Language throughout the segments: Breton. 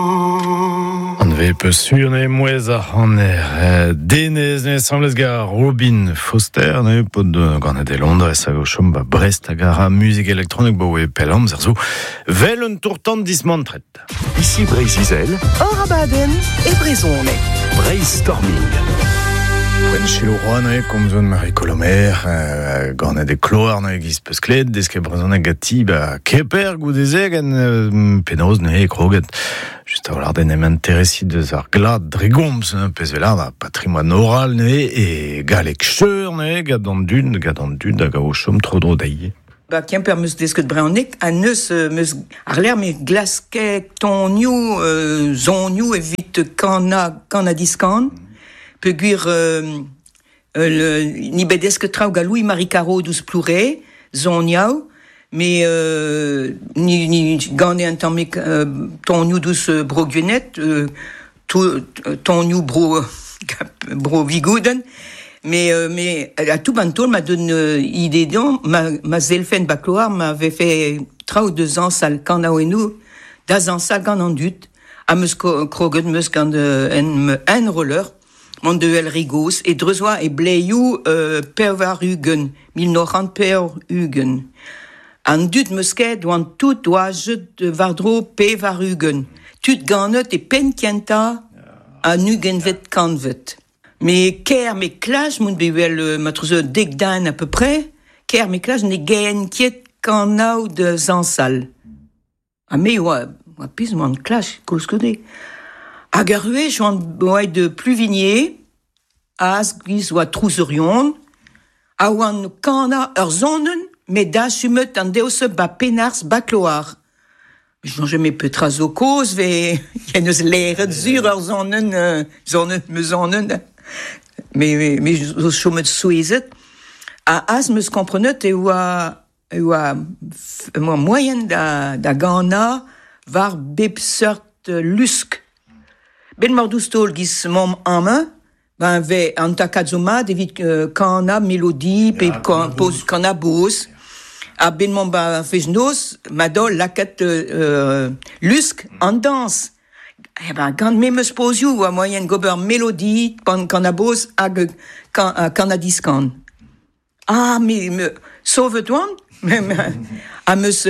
On veut peu sûr ne moeza on est Denez ne sembles gar Robin Foster ne pot de gant de Londres sa chom ba Brest a gara musique électronique bo e pelam zerzo vel un tourtant dismantret. Ici Brésil, Orabaden et Brézonne. Brainstorming. Pren chilo roan comme zone Marie Colomer gant de cloar ne giz peus kled deske brezon gati ba keper goudezeg en penoz ne kroget. Just a olar den intéressé deus ar glad dregoms pez velar da patrimoine oral ne e galek cheur ne gadant dud da gao chom tro dro daie. Ba kemper meus desket breonek a neus meus ar ler me glaskek tonioù zonioù evit kana diskan pe gwir ni bedesket traoù galoui Marie Caro douz plouré zoniaou mais ni gane un temps tonioù douz brogwenet tonioù bro vigouden mais à tout bantol m'a donné idée ma zelfen bacloar m'avait fait traoù de zansal kanaouenou da zansal gant an dut a meus kroget meus gant en roller mon de el rigos et drezwa et bleiou pervarugen 1900 perhugen an dut meusket oan tout oajet de vardro pevarugen tut ganet et penkienta a nugen vet kanvet mais ker me klaj moun bevel matroze degdan à peu près ker me klaj ne gen kiet kanaou de zansal a me oa pis moun klaj kolskode a garue joan boai de Pluvigné as giz oa trouzerion a oan kana ur zonen me da sumet an deose ba penars bakloar. Je me peut trazo koz ve yenneus leret zur ur zonen me zonen mais zo chomet souezet a as meus komprenet e oa moyen da gana var bep seurt lusk ben mardoustol giz mom ama ben ve an takadzoma devit kana melodi pe kana boz a ben mom ba fejnos madol laket lusk an dans eh ben gant me meus pozioù a moyen gober melodi kana boz hag kana diskan me sauvet oan a meus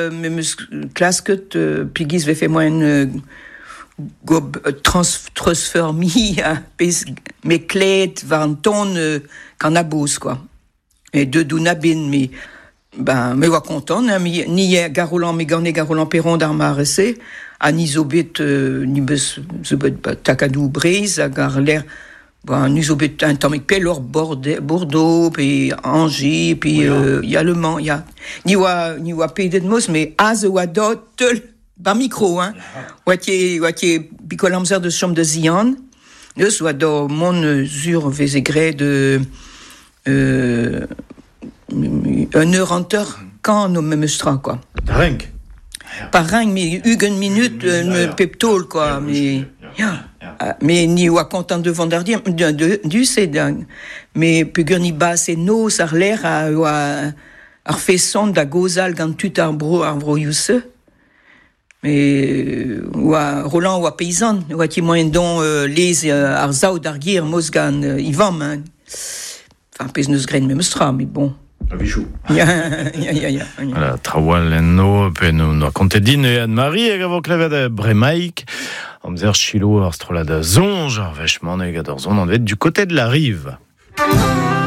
klasket pigiz ve fe moyen gob transfermi pez me klet var an ton kana boz quoi et de douna ben me oa kontant ni garolan me gane garolan peron d'ar marese a ni zobet ni beus zobet takadou breiz hag ar ler ni zobet un tammig pelor Bordeaux puis Angers puis y a Le Mans y a ni oa pedet mos mais az oa dot ba micro oatier bikolamzer de chom de zian neus oa do mon zur vezegre de 1 heure anter quand no memestra quoi Drink par ring mais ugen minute me peptol quoi mais ni oa content de vendardier du c'est dingue mais pugur ni bas et nos ar l'air ar fesson da gozal gant tut ar bro yousse mais oa Roland oa paysan oa ti moyen don les ar zaout ar gir mos gant Ivan enfin pez neus gren memestra mais bon Avichou. Ya. Voilà, trawal en no, pe no kontedin e Anne-Marie hag avo klevet bremaik, amzer chilo ar strola da zonj ar vechman e gad ar zon an vet du côté de la rive.